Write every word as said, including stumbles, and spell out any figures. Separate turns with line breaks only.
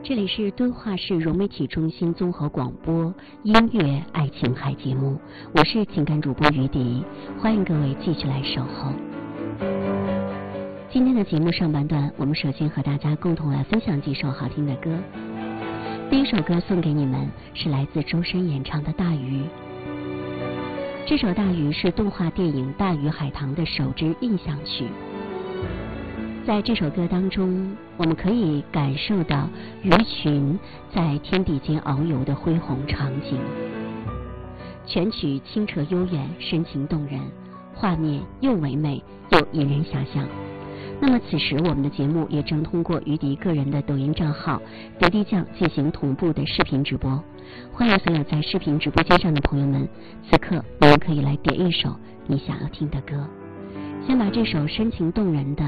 这里是敦化市融媒体中心综合广播音乐爱情海节目，我是情感主播于迪，欢迎各位继续来守候。今天的节目上半段，我们首先和大家共同来分享几首好听的歌。第一首歌送给你们，是来自周深演唱的《大鱼》。这首《大鱼》是动画电影《大鱼海棠》的首支印象曲。在这首歌当中，我们可以感受到鱼群在天地间遨游的恢宏场景。全曲清澈悠远，深情动人，画面又唯美又引人遐想。那么此时我们的节目也正通过于迪个人的抖音账号迪迪酱进行同步的视频直播，欢迎所有在视频直播间上的朋友们，此刻你们可以来点一首你想要听的歌。先把这首深情动人的